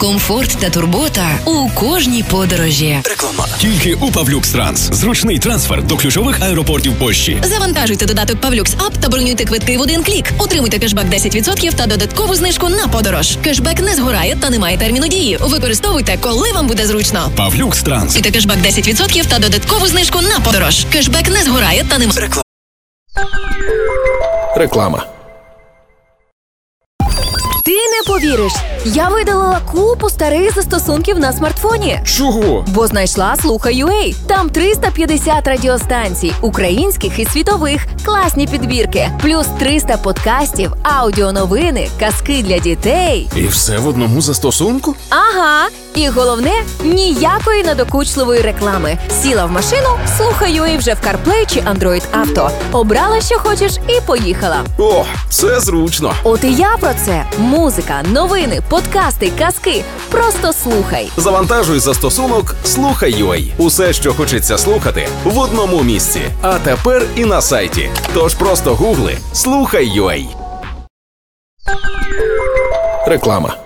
комфорт та турбота у кожній подорожі. Реклама. Тільки у Pavlux Транс. Зручний трансфер до ключових аеропортів Польщі. Завантажуйте додаток Pavlux App та бронюйте квитки в один клік. Отримуйте кешбек 10% та додаткову знижку на подорож. Кешбек не згорає та не має терміну дії. Використовуйте, коли вам буде зручно. Pavlux Транс. І кешбек 10% та додаткову знижку на подорож. Кешбек не згорає та не має. Реклама. Ти не повіриш, я видалила купу старих застосунків на смартфоні. Чого? Бо знайшла Слухай.ua. Там 350 радіостанцій, українських і світових, класні підбірки, плюс 300 подкастів, аудіоновини, казки для дітей. І все в одному застосунку? Ага, і головне, ніякої надокучливої реклами. Сіла в машину, Слухай.ua вже в CarPlay чи Android Auto. Обрала, що хочеш, і поїхала. О, це зручно. От і я про це. Музика, новини, подкасти, казки. Просто слухай. Завантажуй застосунок Слухай.ua. Усе, що хочеться слухати, в одному місці. А тепер і на сайті. Тож просто гугли Слухай.ua. Реклама.